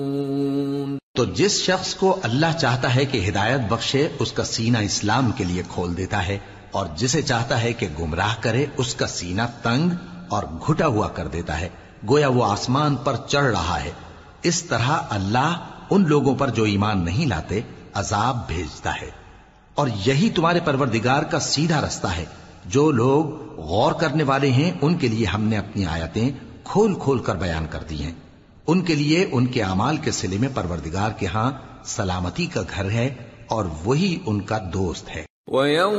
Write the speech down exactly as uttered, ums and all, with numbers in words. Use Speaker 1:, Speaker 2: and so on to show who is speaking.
Speaker 1: तो जिस शख्स को अल्लाह चाहता है कि हिदायत बख्शे, उसका सीना इस्लाम के लिए खोल देता है, और जिसे चाहता है कि गुमराह करे, उसका सीना तंग और घुटा हुआ कर देता है, गोया वो आसमान पर चढ़ रहा है। इस तरह अल्लाह उन लोगों पर जो ईमान नहीं लाते अजाब भेजता है। और यही तुम्हारे परवरदिगार का सीधा रास्ता है। जो लोग गौर करने वाले हैं उनके लिए हमने अपनी आयतें खोल खोल कर बयान कर दी हैं। उनके लिए उनके अमाल के सिले में परवरदिगार के हां सलामती का घर है और वही उनका दोस्त है।